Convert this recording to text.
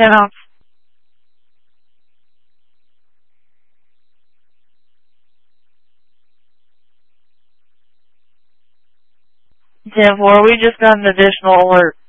10-ounce. 10-4, we just got an additional alert.